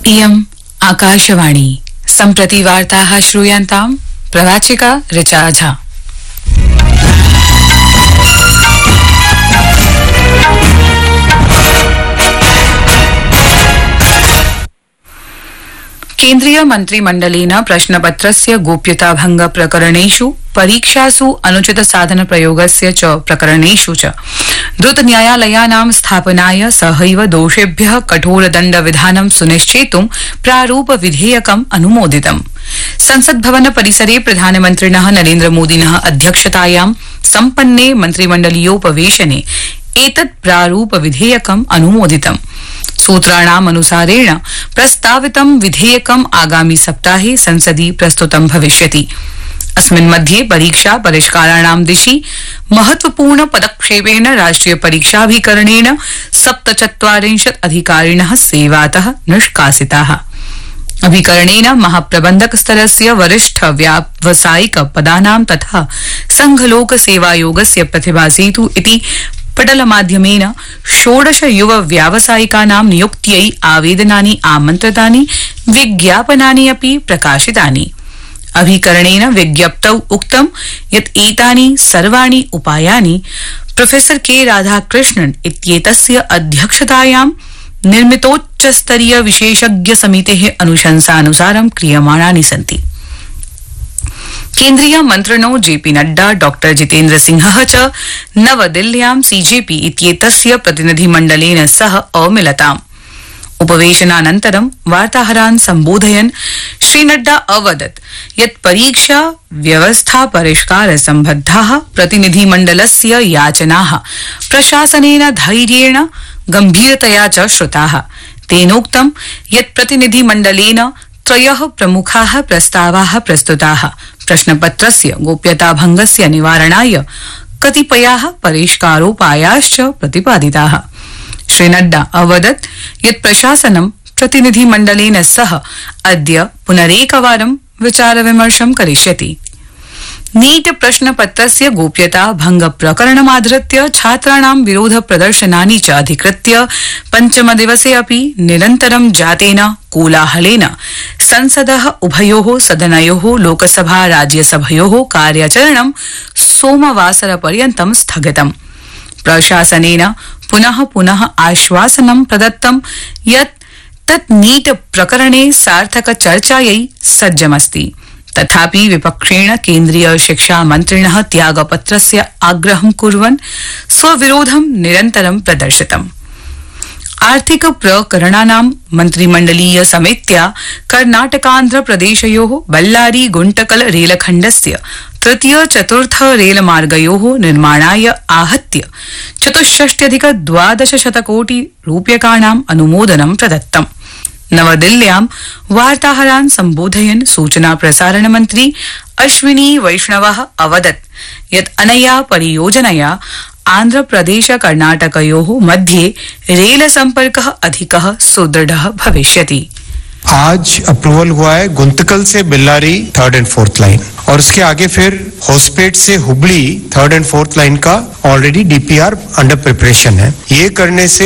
इयम् आकाशवाणी सम्प्रति वार्ताः श्रूयन्ताम् प्रवाचिका ऋचा झा। केन्द्रीय मन्त्रिमण्डलेन प्रश्नपत्रस्य गोप्यताभंग प्रकरणेषु परीक्षासु अनुचित साधन प्रयोगस्य च प्रकरणेषु च द्रुत न्यायालयानां स्थापनाय सहैव दोषेभ्यः कठोरदण्ड विधानं सुनिश्चेतुं प्रारूप विधेयकम् अनुमोदितम्। संसद भवन परिसरे प्रधानमन्त्रिणः नरेन्द्र मोदिनः अध्यक्षतायां सम्पन्ने मन्त्रिमण्डलीयोपवेशने एतत् प्रारूप विधेयकम् अनुमोदितम्। सूत्राणाम् अनुसारेण प्रस्तावितं विधेयकम् आगामि सप्ताहे संसदि प्रस्तुतं भविष्यति। अस्मिन् मध्ये परीक्षा परिष्काराणां दिशि महत्वपूर्ण पदक्षेपेण राष्ट्रिय परीक्षाभिकरणेन 47 अधिकारिणः सेवातः निष्कासिताः। अभिकरणेन महाप्रबन्धक स्तरस्य वरिष्ठ व्यावसायिक पदानां तथा संघलोक सेवायोगस्य प्रतिभासेतु इति पटल माध्यमेन 16 युव व्यावसायिकानां नियुक्त्यै आवेदनानि आमन्त्रितानि, विज्ञापनानि अपि प्रकाशितानि। अभिकरणेन विज्ञप्तौ उक्तं यत् एतानि सर्वाणि उपायानि प्रोफेसर के राधाकृष्णन् इत्येतस्य अध्यक्षतायां निर्मितोच्चस्तरीय विशेषज्ञ समितेः अनुशंसानुसारं क्रियमाणानि सन्ति। केन्द्रीय मन्त्रिणो जेपी नड्डा, डॉ जितेन्द्र सिंहः च नवदिल्ल्यां सीजेपी इत्येतस्य प्रतिनिधिमण्डलेन सह अमिलताम्। उपवेशनानन्तरं वार्ताहरान् सम्बोधयन् श्री नड्डा अवदत् यत् परीक्षा व्यवस्था परिष्कार सम्बद्धाः प्रतिनिधिमण्डलस्य याचनाः प्रशासनेन धैर्येण गम्भीरतया च श्रुताः। तेनोक्तं यत् प्रतिनिधिमण्डलेन 3 प्रमुखाः प्रस्तावाः प्रस्तुताः। प्रश्नपत्रस्य गोप्यताभंगस्य निवारणाय कतिपयाः परिष्कारोपायाश्च प्रतिपादिताः। श्री नड्डा अवदत् यत् प्रशासनं प्रतिनिधिमण्डलेन सह अद्य पुनरेकवारं विचारविमर्शं करिष्यति। नीट प्रश्नपत्रस्य गोप्यता भंग प्रकरणमाधृत्य छात्राणां विरोध प्रदर्शनानि च अधिकृत्य पंचम दिवसे अपि निरन्तरं जातेन कोलाहलेन संसदः उभयोः सदनयोः लोकसभा राज्यसभयोः कार्याचरणं सोमवासरपर्यन्तं स्थगितम्। प्रशासनेन पुनः आश्वासनं प्रदत्तं यत् तत् नीट प्रकरणे सार्थक चर्चायै सज्जमस्ति। तथापि विपक्षेण केन्द्रीय शिक्षा मन्त्रिणः त्यागपत्रस्य आग्रहं कुर्वन् स्वविरोधं निरन्तरं प्रदर्शितम्। आर्थिक प्रकरणानां मन्त्रिमण्डलीय समित्या कर्णाटकान्ध्रप्रदेशयोः बल्लारी गुण्टकल रेलखण्डस्य तृतीय चतुर्थ रेलमार्गयोः निर्माणाय आहत्य 64,1200 कोटि रूप्यकाणां अनुमोदनं प्रदत्तम्। नवदिल्ल्यां वार्ताहरान् सम्बोधयन् सूचना प्रसारण मन्त्री अश्विनी वैष्णवः अवदत् यत् अनया परियोजनया आन्ध्रप्रदेश कर्णाटकयोः मध्ये रेल संपर्कः अधिकः सुदृढ़ः भविष्यति। आज अप्रूवल हुआ है गुंतकल से Bellary 3rd and 4th line और उसके आगे फिर होसपेट से Hubli 3rd and 4th line का ऑलरेडी डीपीआर अंडर प्रिपरेशन है। ये करने से